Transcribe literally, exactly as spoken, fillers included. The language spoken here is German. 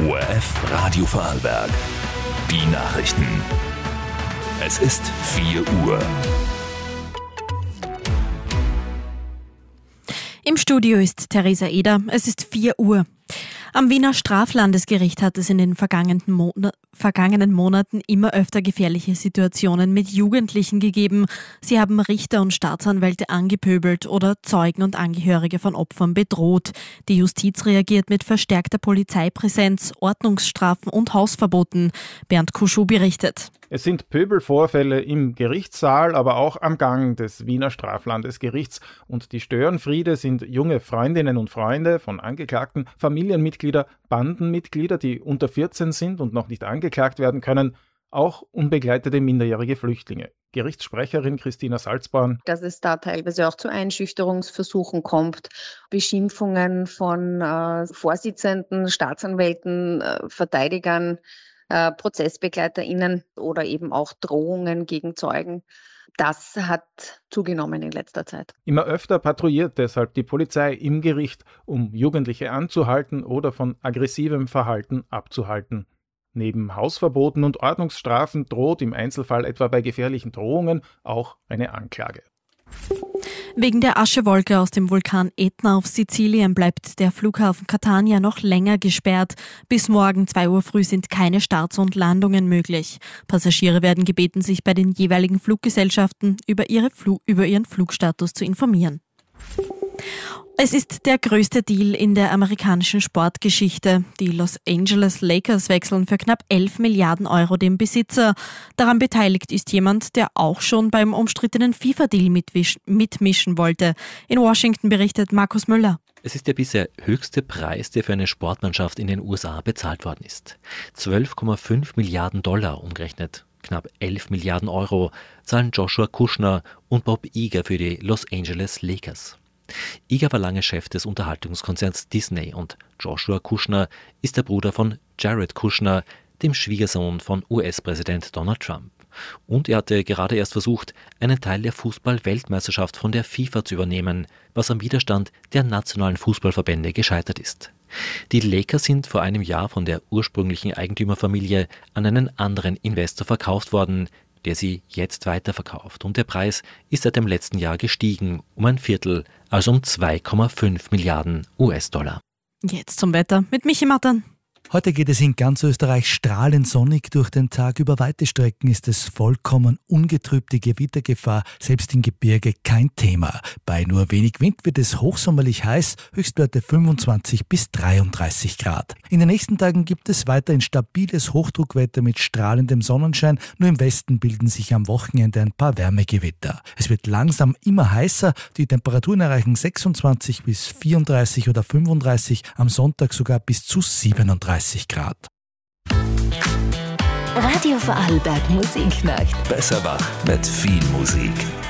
O R F Radio Vorarlberg. Die Nachrichten. Es ist vier Uhr. Im Studio ist Theresa Eder. Es ist vier Uhr. Am Wiener Straflandesgericht hat es in den vergangenen, Mo- vergangenen Monaten immer öfter gefährliche Situationen mit Jugendlichen gegeben. Sie haben Richter und Staatsanwälte angepöbelt oder Zeugen und Angehörige von Opfern bedroht. Die Justiz reagiert mit verstärkter Polizeipräsenz, Ordnungsstrafen und Hausverboten. Bernd Kuschow berichtet. Es sind Pöbelvorfälle im Gerichtssaal, aber auch am Gang des Wiener Straflandesgerichts. Und die Störenfriede sind junge Freundinnen und Freunde von Angeklagten, Familienmitglieder, Bandenmitglieder, die unter vierzehn sind und noch nicht angeklagt werden können, auch unbegleitete minderjährige Flüchtlinge. Gerichtssprecherin Christina Salzborn. Dass es da teilweise auch zu Einschüchterungsversuchen kommt, Beschimpfungen von äh, Vorsitzenden, Staatsanwälten, äh, Verteidigern, äh, ProzessbegleiterInnen oder eben auch Drohungen gegen Zeugen. Das hat zugenommen in letzter Zeit. Immer öfter patrouilliert deshalb die Polizei im Gericht, um Jugendliche anzuhalten oder von aggressivem Verhalten abzuhalten. Neben Hausverboten und Ordnungsstrafen droht im Einzelfall etwa bei gefährlichen Drohungen auch eine Anklage. Wegen der Aschewolke aus dem Vulkan Etna auf Sizilien bleibt der Flughafen Catania noch länger gesperrt. Bis morgen zwei Uhr früh sind keine Starts und Landungen möglich. Passagiere werden gebeten, sich bei den jeweiligen Fluggesellschaften über, ihre Flu- über ihren Flugstatus zu informieren. Es ist der größte Deal in der amerikanischen Sportgeschichte. Die Los Angeles Lakers wechseln für knapp elf Milliarden Euro den Besitzer. Daran beteiligt ist jemand, der auch schon beim umstrittenen FIFA-Deal mitwisch- mitmischen wollte. In Washington berichtet Markus Müller. Es ist der bisher höchste Preis, der für eine Sportmannschaft in den U S A bezahlt worden ist. zwölf Komma fünf Milliarden Dollar umgerechnet. Knapp elf Milliarden Euro zahlen Joshua Kushner und Bob Iger für die Los Angeles Lakers. Iger war lange Chef des Unterhaltungskonzerns Disney und Joshua Kushner ist der Bruder von Jared Kushner, dem Schwiegersohn von U S-Präsident Donald Trump. Und er hatte gerade erst versucht, einen Teil der Fußball-Weltmeisterschaft von der FIFA zu übernehmen, was am Widerstand der nationalen Fußballverbände gescheitert ist. Die Lakers sind vor einem Jahr von der ursprünglichen Eigentümerfamilie an einen anderen Investor verkauft worden, der sie jetzt weiterverkauft. Und der Preis ist seit dem letzten Jahr gestiegen um ein Viertel, also um zwei Komma fünf Milliarden U S-Dollar. Jetzt zum Wetter mit Michi Mattern. Heute geht es in ganz Österreich strahlend sonnig durch den Tag. Über weite Strecken ist es vollkommen ungetrübt, die Gewittergefahr selbst im Gebirge kein Thema. Bei nur wenig Wind wird es hochsommerlich heiß, Höchstwerte fünfundzwanzig bis dreiunddreißig Grad. In den nächsten Tagen gibt es weiterhin stabiles Hochdruckwetter mit strahlendem Sonnenschein. Nur im Westen bilden sich am Wochenende ein paar Wärmegewitter. Es wird langsam immer heißer. Die Temperaturen erreichen sechsundzwanzig bis vierunddreißig oder fünfunddreißig, am Sonntag sogar bis zu siebenunddreißig Grad. Radio Vorarlberg Musiknacht. Besser wach mit viel Musik.